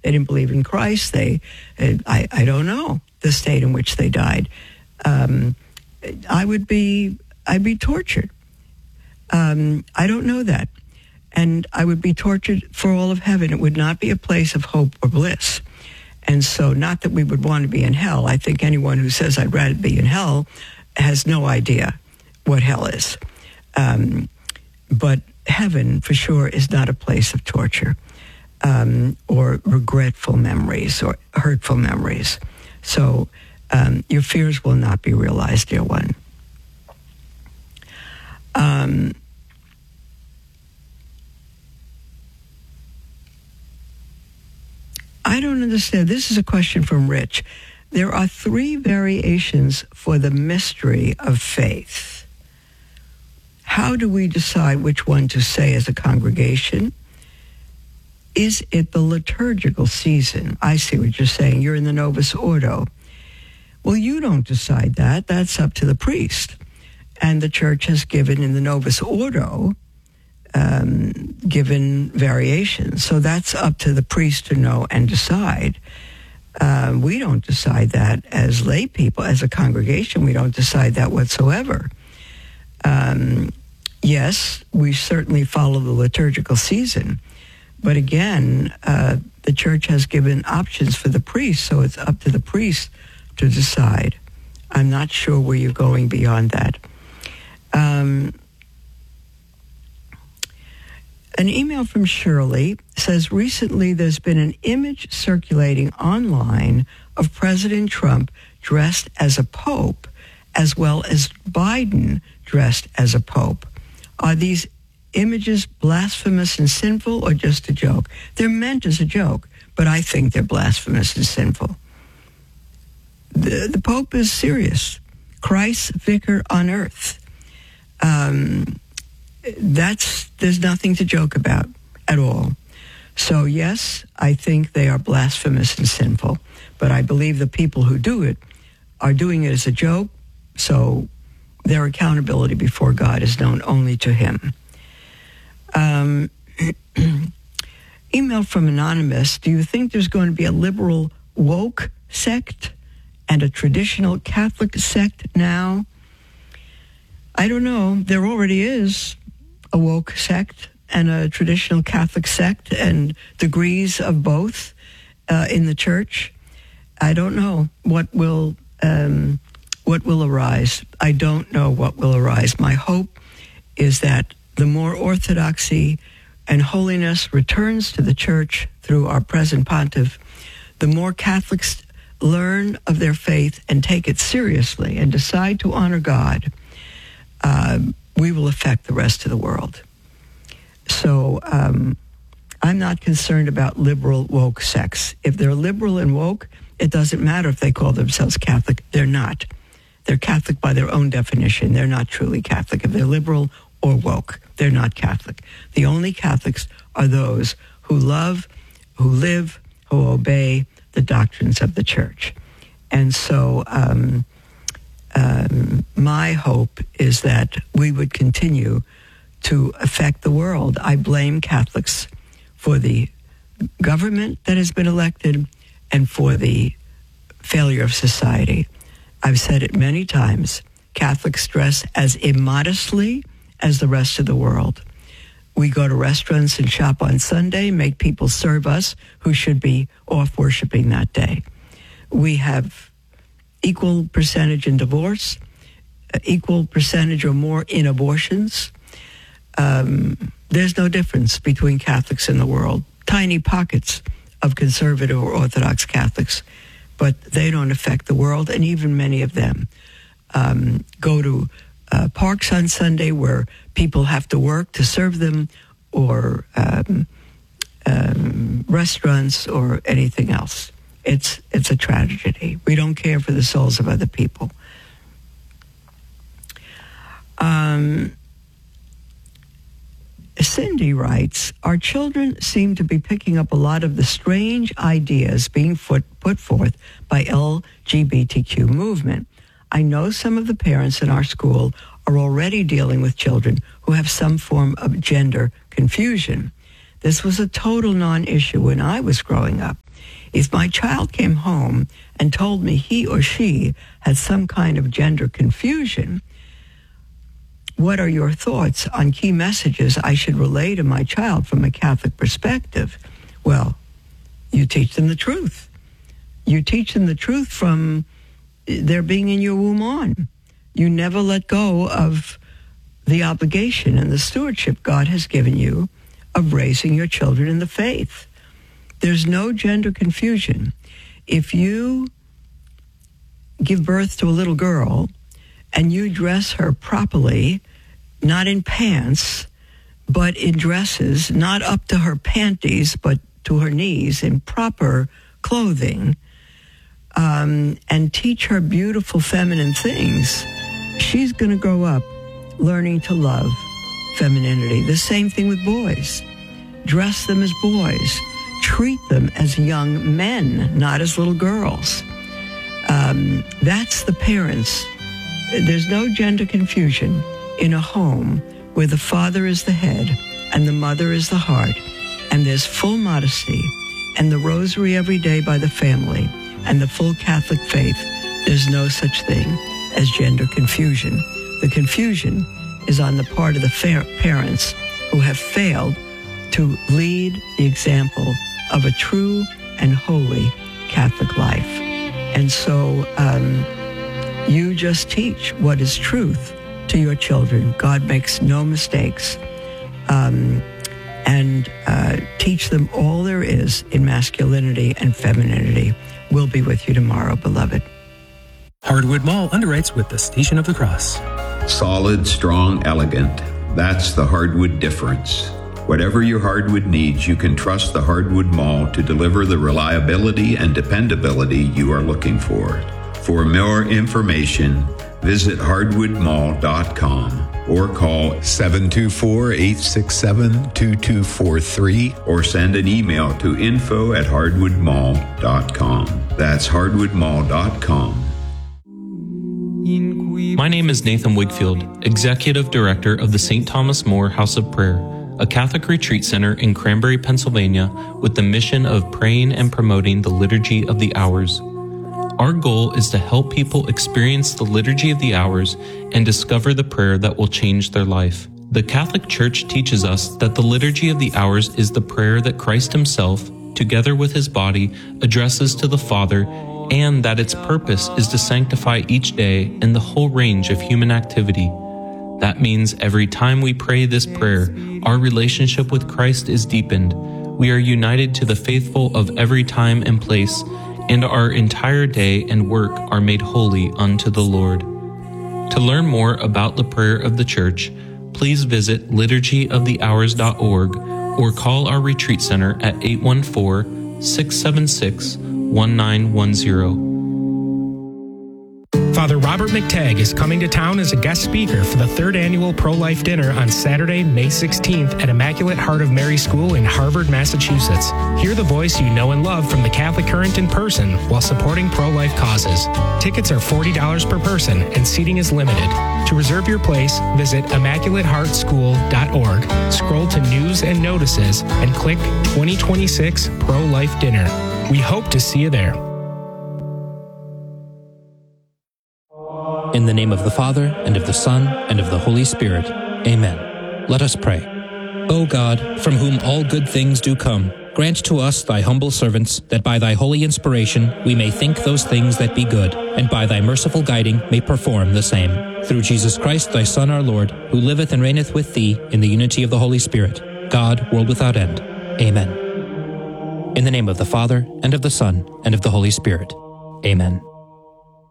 They didn't believe in Christ. I don't know the state in which they died. I'd be tortured. I don't know that. And I would be tortured for all of heaven. It would not be a place of hope or bliss. And so, not that we would want to be in hell. I think anyone who says I'd rather be in hell has no idea what hell is. But heaven, for sure, is not a place of torture or regretful memories or hurtful memories. So your fears will not be realized, dear one. I don't understand. This is a question from Rich. There are 3 variations for the mystery of faith. How do we decide which one to say as a congregation? Is it the liturgical season? I see what you're saying. You're in the Novus Ordo. Well, you don't decide that. That's up to the priest. And the church has given in the Novus Ordo, given variations. So that's up to the priest to know and decide. We don't decide that as lay people, as a congregation. We don't decide that whatsoever. Yes, we certainly follow the liturgical season. But again, the church has given options for the priest, so it's up to the priest to decide. I'm not sure where you're going beyond that. An email from Shirley says, recently there's been an image circulating online of President Trump dressed as a pope, as well as Biden dressed as a pope. Are these images blasphemous and sinful or just a joke? They're meant as a joke, but I think they're blasphemous and sinful. The Pope is serious. Christ's vicar on earth. There's nothing to joke about at all. So yes, I think they are blasphemous and sinful, but I believe the people who do it are doing it as a joke, so their accountability before God is known only to him. Email from Anonymous. Do you think there's going to be a liberal woke sect and a traditional Catholic sect now? I don't know. There already is a woke sect and a traditional Catholic sect and degrees of both in the church. I don't know what will arise. I don't know what will arise. My hope is that the more orthodoxy and holiness returns to the church through our present pontiff, the more Catholics learn of their faith and take it seriously and decide to honor God, we will affect the rest of the world. So I'm not concerned about liberal woke sects. If they're liberal and woke, it doesn't matter if they call themselves Catholic. They're not. They're Catholic by their own definition. They're not truly Catholic. If they're liberal or woke, they're not Catholic. The only Catholics are those who love, who live, who obey the doctrines of the church. And so my hope is that we would continue to affect the world. I blame Catholics for the government that has been elected and for the failure of society. I've said it many times. Catholics dress as immodestly as the rest of the world. We go to restaurants and shop on Sunday, make people serve us who should be off worshiping that day. We have equal percentage in divorce, equal percentage or more in abortions. There's no difference between Catholics in the world. Tiny pockets of conservative or Orthodox Catholics, but they don't affect the world, and even many of them go to parks on Sunday where people have to work to serve them, or restaurants or anything else. It's a tragedy. We don't care for the souls of other people. Cindy writes, our children seem to be picking up a lot of the strange ideas being put forth by LGBTQ movement. I know some of the parents in our school are already dealing with children who have some form of gender confusion. This was a total non-issue when I was growing up. If my child came home and told me he or she had some kind of gender confusion, what are your thoughts on key messages I should relay to my child from a Catholic perspective? Well, you teach them the truth. You teach them the truth from their being in your womb on. You never let go of the obligation and the stewardship God has given you of raising your children in the faith. There's no gender confusion. If you give birth to a little girl and you dress her properly, not in pants, but in dresses, not up to her panties, but to her knees, in proper clothing, and teach her beautiful feminine things, she's going to grow up learning to love femininity. The same thing with boys. Dress them as boys. Treat them as young men, not as little girls. That's the parents. There's no gender confusion in a home where the father is the head and the mother is the heart, and there's full modesty and the rosary every day by the family and the full Catholic faith. There's no such thing as gender confusion. The confusion is on the part of the parents who have failed to lead the example of a true and holy Catholic life. And so you just teach what is truth to your children. God makes no mistakes. And teach them all there is in masculinity and femininity. We'll be with you tomorrow, beloved. Hardwood Mall underwrites with the Station of the Cross. Solid, strong, elegant. That's the hardwood difference. Whatever your hardwood needs, you can trust the Hardwood Mall to deliver the reliability and dependability you are looking for. For more information, visit hardwoodmall.com or call 724-867-2243 or send an email to info@hardwoodmall.com. That's hardwoodmall.com. My name is Nathan Wigfield, Executive Director of the St. Thomas More House of Prayer, a Catholic retreat center in Cranberry, Pennsylvania, with the mission of praying and promoting the Liturgy of the Hours. Our goal is to help people experience the Liturgy of the Hours and discover the prayer that will change their life. The Catholic Church teaches us that the Liturgy of the Hours is the prayer that Christ himself, together with his body, addresses to the Father, and that its purpose is to sanctify each day in the whole range of human activity. That means every time we pray this prayer, our relationship with Christ is deepened. We are united to the faithful of every time and place, and our entire day and work are made holy unto the Lord. To learn more about the prayer of the Church, please visit liturgyofthehours.org or call our retreat center at 814-676-1910. Father Robert McTagg is coming to town as a guest speaker for the 3rd annual Pro-Life Dinner on Saturday, May 16th at Immaculate Heart of Mary School in Harvard, Massachusetts. Hear the voice you know and love from the Catholic Current in person while supporting pro-life causes. Tickets are $40 per person and seating is limited. To reserve your place, visit ImmaculateHeartSchool.org, scroll to News and Notices, and click 2026 Pro-Life Dinner. We hope to see you there. In the name of the Father, and of the Son, and of the Holy Spirit. Amen. Let us pray. O God, from whom all good things do come, grant to us, thy humble servants, that by thy holy inspiration we may think those things that be good, and by thy merciful guiding may perform the same. Through Jesus Christ, thy Son, our Lord, who liveth and reigneth with thee in the unity of the Holy Spirit, God, world without end. Amen. In the name of the Father, and of the Son, and of the Holy Spirit. Amen.